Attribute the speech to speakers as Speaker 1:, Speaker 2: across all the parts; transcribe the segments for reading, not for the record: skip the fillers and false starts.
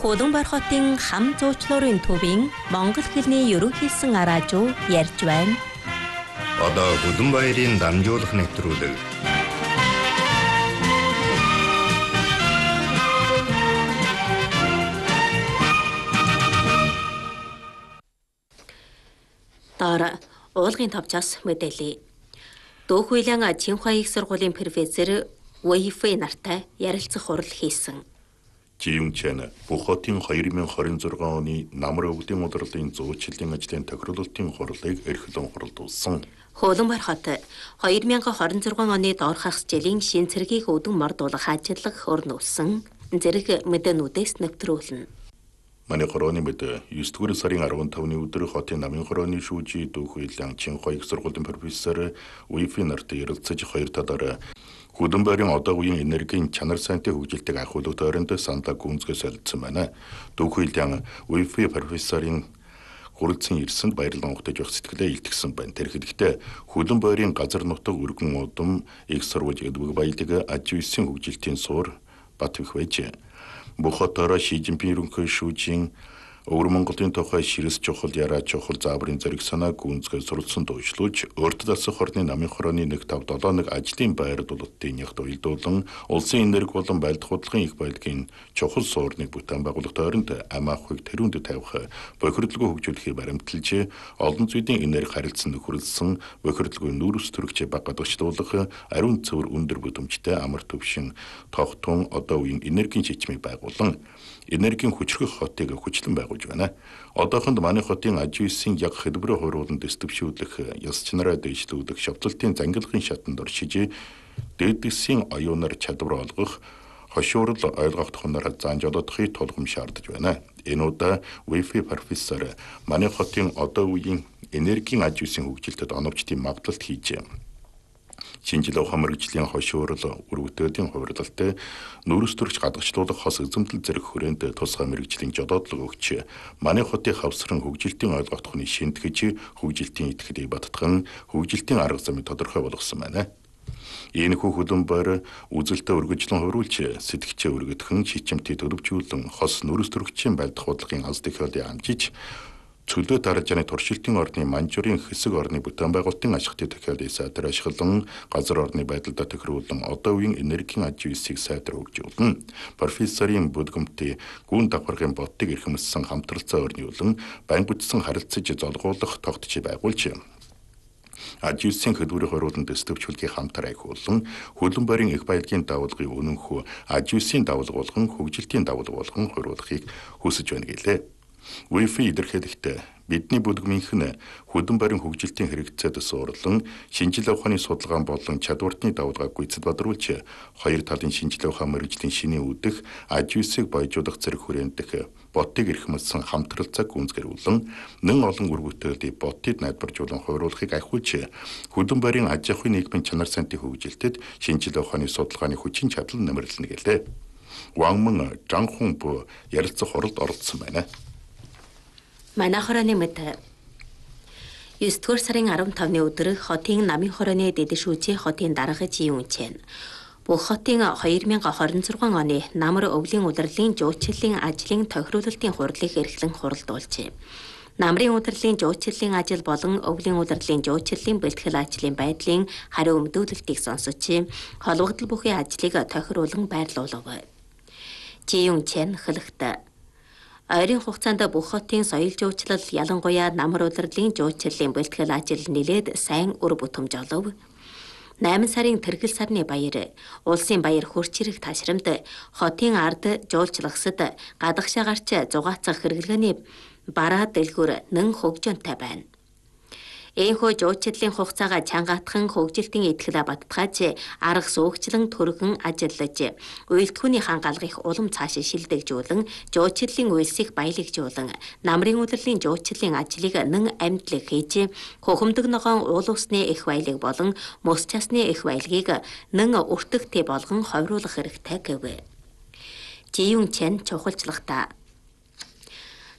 Speaker 1: Хуулбар хотын хам зуучлуурын төвийн Монгол хэлний ерөнхийлсөн араажуу ярьж байна.
Speaker 2: Одоо Хуулбарын дамжуулах нэвтрүүлэг.
Speaker 1: Доор уулгын товчоос мэдээлье. Дүүхүйлэн Чинхуа их сургуулийн профессор Вэйфэй нартай ярилцах хурал хийсэн.
Speaker 3: Жиюнчэн Бухотын 2026 оны намар өвлийн удирдлын зуучлалын ажлын тохируулалтын хурлыг эрхлэн хуралдуулсан.
Speaker 1: Хуулбар хот 2026 оны доор хагас жилийн шин цэргийг өдөн мордуулах ажиллага өрнүүлсэн. Зэрэг мэдээнүүдээс нэвтрүүлнэ.
Speaker 3: Манай хорооны мэд 9-р сарын 15-ны өдөр хотын намын хорооны шүүжий Дүүхүйлэн Чинхуа их сургуулийн профессор Вэйфэй нартай ярилцаж хоёр талаар Хуулбарын одоо үеийн энергийн чанар сайнтай хөгжилтийг ахиулах тойронд саналаа гүнзгий солилцсон байна. Дүүхүйлэн Вэйфэй профессорын хүрэлцэн ирсэнд баярлан ухтаж явах сэтгэлээ илтгэсэн байна. Тэр хэдэгтээ Хуулбарын газар нутаг өргөн удам их сурвалж гэдэг баялаг аж үйлсийн хөгжилтийн суур бат их байж. Бухотоор Ши Жинпин ерөнхий шүүжийн Өвөр Монголын тухай ширээс чухал яраа чухал зааврын зэрэг санаа гүнзгий суралцсан дуушлууч өөртөө засах хорны намын хорооны 1-5-7 ажлын байр дулаалтын ягт уялдуулан улсын энерги болон байлдах худлын их баялагын чухал суурныг бүтээн байгуулах тойронд ам ахуйг тэрүүнд тавих бохирдлогоо хөгжүүлэхийг баримталж олон зүйдийн энерги харилцан нөхөрлсөн бохирдлогын нүүрс төрөгч баг гадагшлуулах ариун цэвэр өндөр бүтээмжтэй амар төвшин тогтун одоо үеийн энергийн чичмийг байгуулан энергийн хүчрэх хотыг хүчлэн байгуулж байна. Одоохонд манай хотын аж үйлсийн яг хэлбэрээ хойруулан дэвтөвшүүлэх, яс чанараа дэвшлүүлэх, шавталтын зангилгын шатанд оршиж, дээдсийн оюунаар чадвар олгох, хошуурл ойлгох тухнаар зааж олдохыг тулгам шаардж байна. Энэ удаа Вэйфэй профессор манай хотын одоо үеийн энергийн аж үйлсийн хөгжилтэд оновчтын магадaltaд хийж шинжлэх ухаан мэргэжлийн хошуурл өргөдөөдийн хувирлалтай нүүрс төрөгч гадагшлуулах хос эзэмтэл зэрэг хүрээнд тусгай мэргэжлийн жодоодлого өгч манай хотын хавсран хөгжилтийн ойлгох тухны шинтгэж хөгжилтийн итгэлийг баттган хөгжилтийн арга замыг тодорхой болгосон байна. Энэхүү хөлбөмбөр үзэлтэй өргөжлөн хөрвүүлж сэтгчээ өргөдгөн шичмтий төлөвчүүлэн хос нүүрс төрөгчийн байлдах бодлогын аз технологи амжиж цөлөө дараажны туршилтын орны манжурын хэсэг орны бүтээн байгуулалтын ашигтай технологи сайдар ашиглан газар орны байдалд тохируулан одоо үеийн энергийн аж үйлсийг сайдар хөгжүүлнэ. Профессорын бүдгэмтий гүн давхаргын бодтыг эрхэмссэн хамтралцаа өрнүүлэн байнгутсан харилцаж золгуулах тогтчийг байгуулж аж үйлсийн хэлбэрийг хойруулан дэвтөвчүүлэхийг хамтар ахиулан хөлбөмбөрийн их баялагын давалгын үнэнхүү аж үйлсийн давалга болгон хөгжилтийн давалга болгон хойруулахыг хүсэж байна гэлээ. Вэйфэй илэрхийлэхдээ бидний бүлгмийнх нь хөлбөмбөрийн хөгжилтийн хэрэгцээд суурлан шинжлэх ухааны судалгаан болон чадвартны давалгааг гүйцэд бодруулж хоёр талын шинжлэх ухаан мэргэжлийн шинийн үдэх аж үйлсийг баяжуулах зэрэг хүрэндэх ботыг эрхэмлсэн хамтралцаа гүнзгэрүүлэн нэн олон үр бүтээлийг ботыг найдваржуулан хойруулахыг ахиулж хөлбөмбөрийн аж ахуйн нийгмийн чанар сайнтай хөгжилтэд шинжлэх ухааны судалгааны хүчин чадал нэмэрлэнэ гэлээ. Вангман Жанхунбо ярилцах хуралд оролцсон байна.
Speaker 1: Манай хорооны мэд 9-р сарын 15-ны өдөр хотын намын хорооны дэд шүүжийн хотын дарга Жиюнчэн бүх хотын 2026 оны намар өвлийн удирдлын жуулчлалын ажлын тохируулалтын хурлыг эрхлэн хуралдуулжээ. Намрын удирдлын жуулчлалын ажил болон өвлийн удирдлын жуулчлалын бэлтгэл ажлын байдлын хариу өмдүүлэлтийг сонсож, холбогдол бүхий ажлыг тохируулан байрлуулав. Жиюнчэн хэлэхдээ ойрын хугацаанд бүх хотын соёл жуулчлал ялангуяа намар удирдлын жуулчлалын бэлтгэл ажил нэлээд сайн үр бүтэмж олов. 8 сарын тэргэл сарны баяр, улсын баяр хурц хэрэг ташрамд хотын ард жуулчлагсад гадагшаа гарч зугаацах хэрэглээний бараа дэлгүүр нэн хөгжөнтэй байна. Энэхүү жуулчлалын хугацаагаа чангаатхан хөгжилтийн итгэлээ баттгаж арга суугчлан түргэн ажиллаж уйлдгүүний хангаалгах улам цааш шилдэгжүүлэн жуулчлалын үйлсийг баялагжуулан намрын удирдлын жуулчлалын ажлыг нэн амьдлаг хийж хөхөмдөг ногоон уул усны их баялаг болон мөс часны их баялагийг нэн өртөгтэй болгон ховруулах хэрэгтэй гэв. Жиюнчэн чухалчлагта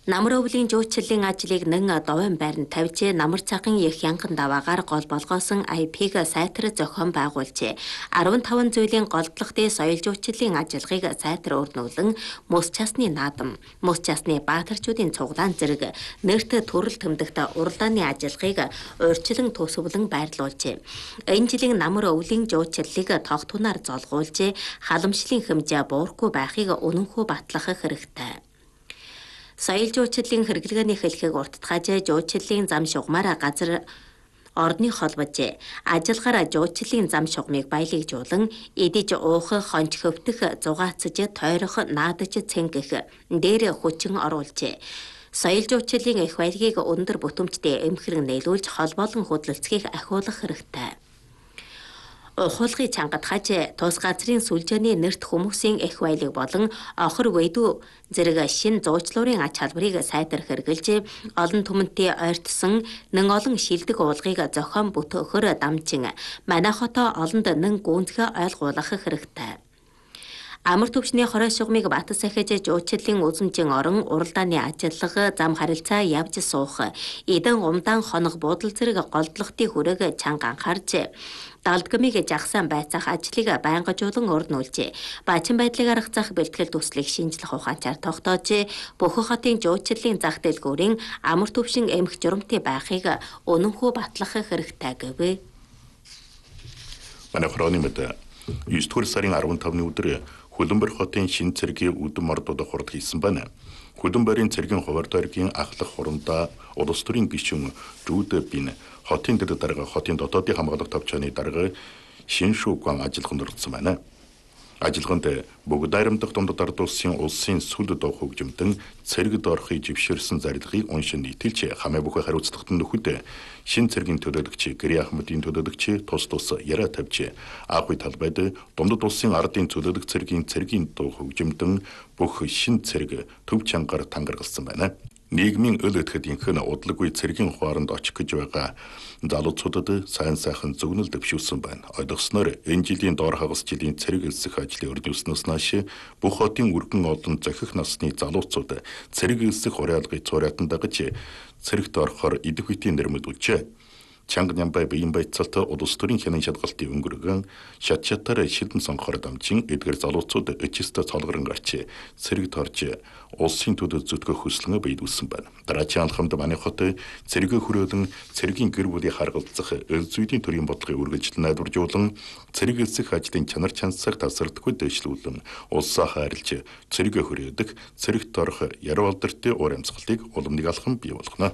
Speaker 1: Намар өвлийн жуулчлалын ажлыг нэн довын байранд тавьж, намар цагын их янган даваагаар гол болгоосон IP-г сайтар зохион байгуулжээ. 15 зүйлийн голдлогтой соёл жуулчлалын ажиллагааг сайтар өрнүүлэн мөс часны наадам, мөс часны баатарчуудын цуглаан зэрэг нэрт төрөл төмдөгт уралдааны ажиллагааг урьдчилан төсөвлөн байрлуулжээ. Энэ жилийн намар өвлийн жуулчлалыг тогтунаар золгуулж, халамжлалын хэмжээ буурахгүй байхыг үнэнхүү батлах хэрэгтэй. Соёл жуулчлалын хэрэглгээний хэлхийг уртдгаж, жуулчлалын зам шугамаар газар орны холбож, ажиллагаар жуулчлалын зам шугамыг баялагжуулан, идэж уух, хонч хөвтөх, зугаацж, тойрох, наадаж, цэнгэх дээр хүчин оруулжээ. Соёл жуулчлалын их баялагийг өндөр бүтэмжтэй эмхрэг нийлүүлж, холбоолон хөдөлгөөцгийг ахиулах хэрэгтэй. Ухуулгын чангад хаж тус газрын сүлжээний нэрт хүмүүсийн их баялаг болон охор вэдүү зэрэг шин зуучлуурын ач холбогыг сайтар хэрэгжилж, олон түмэнтэй ойртсон нэн олон шилдэг уулгыг зохион бүтөөхөр дамжин манай хотоо олонд нэн гүнзгий ойлгуулах хэрэгтэй. Амар төвчний хорой шугамыг бат сахиж, жуулчлалын үзмжийн орон, уралдааны ажиллага, зам харилцаа явж суух, эдэн умдаан хоног буудал зэрэг голдлогтын хүрээг чанга анхаарж, далдгамыг жагсаан байцаах ажлыг байнгажуулан өрнүүлж, бачин байдлыг аргацах бэлтгэл төслийг шинжлэх ухаанчаар тогтоож, бүх хотын жуулчлалын зах дэлгүүрийн амар төвшин эмх журамтай байхыг үнэнхүү батлах хэрэгтэй гэв.
Speaker 3: Манай хороны мэд 9-р сарын 15-ны өдөр Хөлбөмбөр хотын шин цэргийн үдэн мордууд хурд хийсэн байна. Хөлбөмбөрийн цэргийн хуваарь дайргийн ахлах хурандаа улс төрийн гишүүн Жүүд Бин хотын дэд дарга хотын дотоодын хамгаалалт тавчааны дарга шин шүүгэн ажиллаханд оролцсон байна. Ажиллаганд бүгд айрамдах дундад ард улсын сүлд доо хөгжимтэн цэрэгд орохыг живширсэн зарилгыг уншин нийтэлж хамаа бүхэ хариуцлагатан нөхөд шин цэргийн төлөөлөгч Гэрий Ахмадын төлөөлөгч тус яриа тавьж Аахуй талбайд дундад улсын ардын төлөөлөх цэргийн доо хөгжимтэн бүх шин цэрэг төв чангаар тангаргалсан байна. Нийгмийн өл өтгөдийнх нь удалгүй цэргийн хуаранд очих гэж байгаа залуучуудад сайн сайхан зөвнөл дэвшүүлсэн байна. Ойлгосноор энэ жилийн доор хагас жилийн цэрэг элсэх ажлын өрнүүлснээс нааш бүх хотын өргөн олон зохих насны залуучууд цэрэг элсэх уриалгыг цуурайтан дагаж цэрэгт орохоор идэх үтийн нэрмэд үлжээ. Чанга нямбай биеийн байцаалт улс төрийн хянан шалгалтын өнгөргөн шатшатаар шилдэн сонгохоор дамжин эдгээр залуучууд өчөстө цолгорон гарч цэрэгт орж улсын төдөө зүтгэх хүслэнгээ биелүүлсэн байна. Дараагийн алхамд манай хот цэргээ хүрээлэн цэргийн гэр бүлийн харгалзах эл зүйдийн төрийн бодлогын үргэлжлэл найдваржуулан цэрэг элсэх ажлын чанар чансаар тасардаггүй дэвшлүүлэн улсаа хайрлж цэргээ хүрээдэг цэрэгт орох яруу алдартай уур амьсгалыг улам нэг алхам бий болгоно.